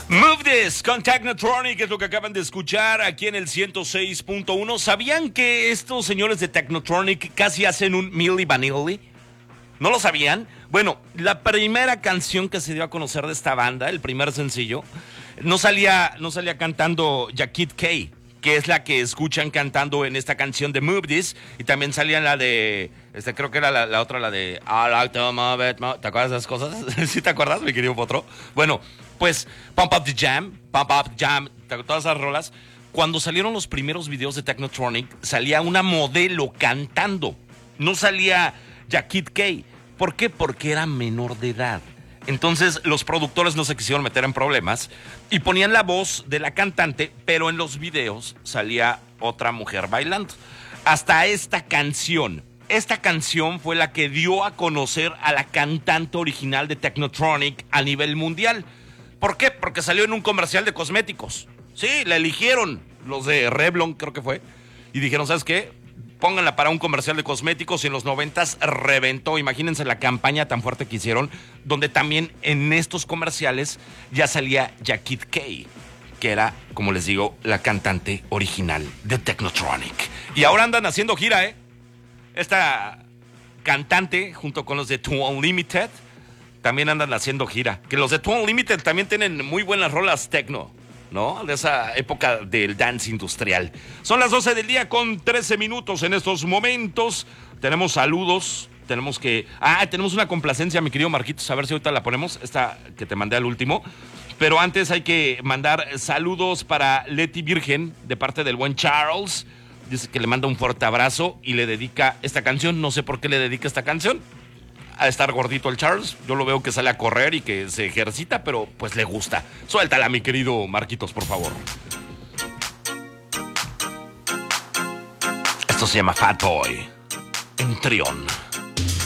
Move This con Technotronic es lo que acaban de escuchar aquí en el 106.1. ¿Sabían que estos señores de Technotronic casi hacen un Milli Vanilli? ¿No lo sabían? Bueno, la primera canción que se dio a conocer de esta banda, el primer sencillo, no salía cantando Jacket Kay, que es la que escuchan cantando en esta canción de Move This, y también salía la de, creo que era la otra, la de I like to move it, ¿te acuerdas de esas cosas? ¿Sí te acuerdas, mi querido Potro? Bueno, pues Pump Up the Jam, todas esas rolas. Cuando salieron los primeros videos de Technotronic, salía una modelo cantando, no salía Jacket Kay. ¿Por qué? Porque era menor de edad. Entonces los productores no se quisieron meter en problemas y ponían la voz de la cantante, pero en los videos salía otra mujer bailando. Hasta esta canción fue la que dio a conocer a la cantante original de Technotronic a nivel mundial. ¿Por qué? Porque salió en un comercial de cosméticos. Sí, la eligieron los de Revlon, creo que fue, y dijeron, ¿sabes qué? Pónganla para un comercial de cosméticos, y en los 90s reventó. Imagínense la campaña tan fuerte que hicieron, donde también en estos comerciales ya salía Jacket Kay, que era, como les digo, la cantante original de Technotronic. Y ahora andan haciendo gira, ¿eh? Esta cantante, junto con los de Too Unlimited, también andan haciendo gira. Que los de Too Unlimited también tienen muy buenas rolas techno, ¿no? De esa época del dance industrial. Son las 12 del día con 13 minutos en estos momentos. Tenemos saludos. Tenemos una complacencia, mi querido Marquitos. A ver si ahorita la ponemos. Esta que te mandé al último. Pero antes hay que mandar saludos para Leti Virgen, de parte del buen Charles. Dice que le manda un fuerte abrazo y le dedica esta canción. No sé por qué le dedica esta canción. A estar gordito el Charles. Yo lo veo que sale a correr y que se ejercita, pero pues le gusta. Suéltala, mi querido Marquitos, por favor. Esto se llama Fat Boy en Trión.